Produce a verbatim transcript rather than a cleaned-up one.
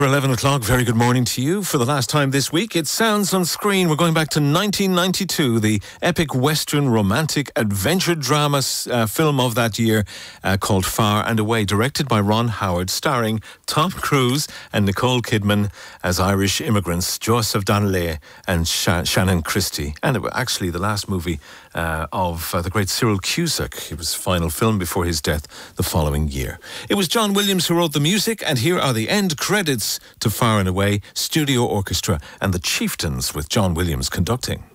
eleven o'clock, very good morning to you. For the last time this week, it sounds on screen. We're going back to nineteen ninety-two, the epic Western romantic adventure drama uh, film of that year uh, called Far and Away, directed by Ron Howard, starring Tom Cruise and Nicole Kidman as Irish immigrants, Joseph Donnelly and Sha- Shannon Christie. And it was actually the last movie uh, of uh, the great Cyril Cusack. It was his final film before his death the following year. It was John Williams who wrote the music, and here are the end credits to Far and Away, studio orchestra and the Chieftains with John Williams conducting.